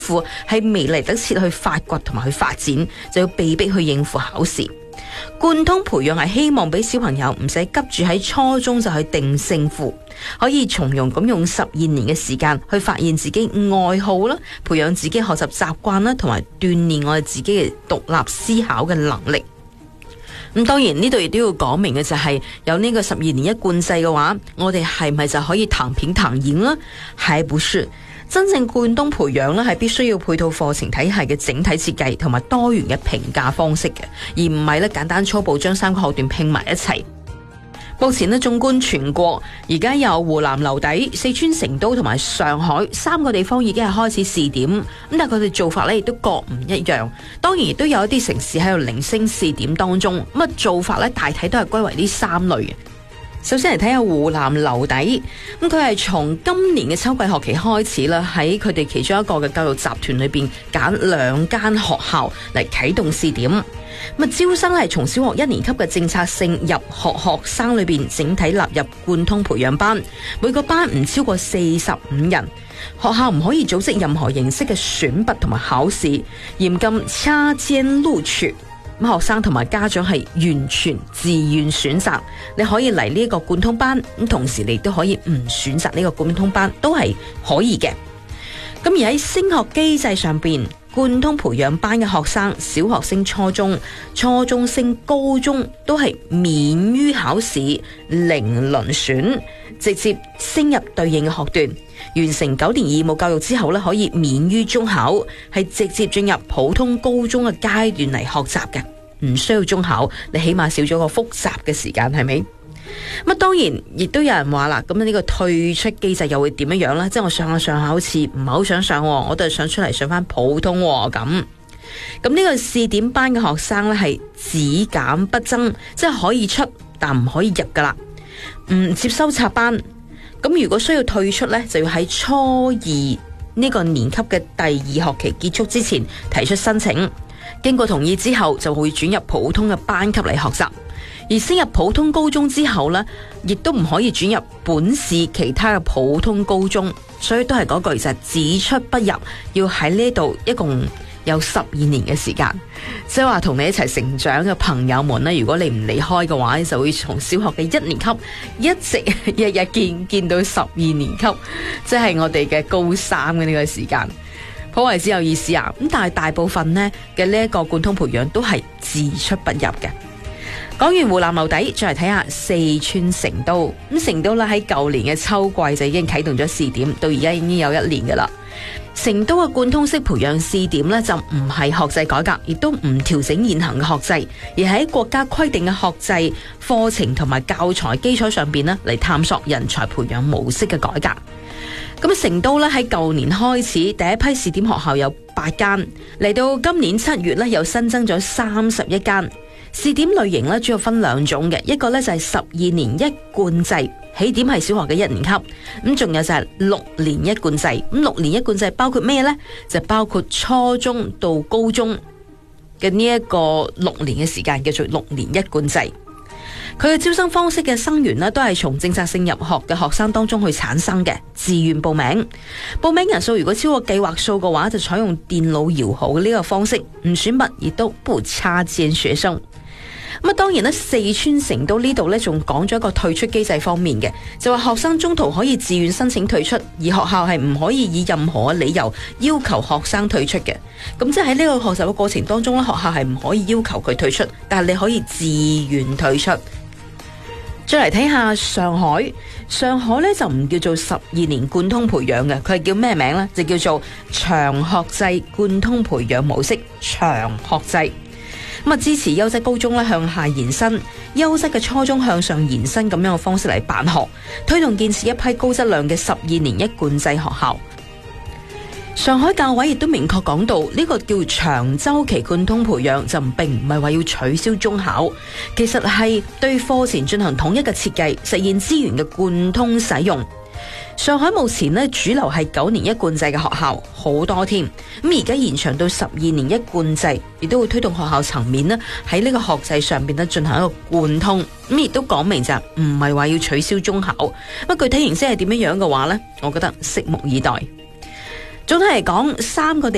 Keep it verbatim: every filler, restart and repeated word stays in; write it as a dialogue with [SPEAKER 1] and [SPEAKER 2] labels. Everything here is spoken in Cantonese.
[SPEAKER 1] 富係未嚟得切去發掘同埋去發展，就要被逼去應付考試。貫通培養係希望俾小朋友唔使急住喺初中就去定勝負，可以從容咁用十二年嘅時間去發現自己愛好啦，培養自己學習習慣啦，同埋鍛煉我哋自己嘅獨立思考嘅能力。咁當然呢度亦都要講明嘅就係有呢個十二年一貫制嘅話，我哋係咪就可以躺平躺贏呢？係不是。真正貫通培養咧，係必須要配套課程體系嘅整體設計同埋多元嘅評價方式嘅，而唔係咧簡單粗暴將三個學段拼埋一齊。目前咧，縱觀全國，而家有湖南留底、四川成都同埋上海三個地方已經係開始試點，咁但係佢哋做法咧亦都各唔一樣。當然亦都有一啲城市喺度零星試點當中，咁啊做法咧大體都係歸為呢三類嘅。首先嚟睇下湖南留底，咁佢係從今年嘅秋季學期開始啦，喺佢哋其中一個嘅教育集團裏邊揀兩間學校嚟啟動試點。咁啊招生係從小學一年級嘅政策性入學學生裏邊整體納入貫通培養班，每個班唔超過四十五人，學校唔可以組織任何形式嘅選拔同埋考試，嚴禁掐尖錄取。咁學生同埋家長係完全自願選擇，你可以嚟呢一個貫通班，咁同時你都可以唔選擇呢個貫通班，都係可以嘅。咁而喺升學機制上邊，貫通培養班嘅學生，小學升初中、初中升高中都係免於考試，零輪選，直接升入對應嘅學段。完成九年義務教育之後咧，可以免於中考，係直接進入普通高中嘅階段嚟學習嘅，唔需要中考，你起碼少咗個複習嘅時間，係咪？咁當然亦都有人話啦，咁呢個退出機制又會點樣樣咧？即係我上下上下好似唔係好想上，我都係想出嚟上翻普通咁。咁呢個試點班嘅學生咧係只減不增，即係可以出但唔可以入噶啦，唔接收插班。咁如果需要退出呢，就要喺初二呢個年級嘅第二學期結束之前提出申請，經過同意之後就會轉入普通嘅班級嚟學習。而升入普通高中之後呢，亦都唔可以轉入本市其他嘅普通高中，所以都係嗰句就係只出不入，要喺呢度一共有十二年嘅時間，即係話同你一齊成長嘅朋友們呢，如果你唔離開嘅話，就會從小學嘅一年級一直日日見見到十二年級，即係我哋嘅高三嘅呢個時間，頗為之有意思啊！咁但係大部分呢嘅呢一個貫通培養都係自出不入嘅。講完湖南留底，再嚟睇下四川成都。咁成都啦喺舊年嘅秋季就已經啟動咗試點，到而家已經有一年噶啦。成都嘅貫通式培養試點呢，就唔係學制改革，亦都唔調整現行嘅學制，而喺國家規定嘅學制課程同埋教材基礎上邊呢，嚟探索人才培養模式嘅改革。咁成都呢喺舊年開始第一批試點學校有八間，嚟到今年七月呢，又新增咗三十一間。試點類型咧主要分兩種嘅，一個咧就係十二年一貫制，起點係小學嘅一年級，咁仲有就係六年一貫制。咁六年一貫制包括咩呢？就包括初中到高中嘅呢一個六年嘅時間，叫做六年一貫制。佢嘅招生方式嘅生源呢，都係從政策性入學嘅學生當中去產生嘅，自願報名。報名人數如果超過計劃數嘅話，就採用電腦搖號嘅呢個方式，唔選拔亦都不插薦學生。咁啊，當然咧，四川成都呢度咧仲講咗一個退出機制方面嘅，就話學生中途可以自願申請退出，而學校係唔可以以任何嘅理由要求學生退出嘅。咁即係喺呢個學習嘅過程當中咧，學校係唔可以要求佢退出，但係你可以自願退出。再嚟睇下上海，上海咧就唔叫做十二年貫通培養嘅，佢係叫咩名呢？就叫做長學制貫通培養模式，長學制。咁啊，支持優質高中咧向下延伸，優質嘅初中向上延伸咁樣嘅方式嚟辦學，推動建設一批高質量嘅十二年一貫制學校。上海教委亦都明確講到，呢、這個叫長周期貫通培養就並唔係話要取消中考，其實係對課程進行統一嘅設計，實現資源嘅貫通使用。上海目前咧主流係九年一貫制嘅學校好多添，咁而家延長到十二年一貫制，亦都會推動學校層面咧喺呢個學制上邊咧進行一個貫通，咁亦都講明就唔係話要取消中考，咁具體形式係點樣樣嘅話呢，我覺得拭目以待。總體嚟講，三個地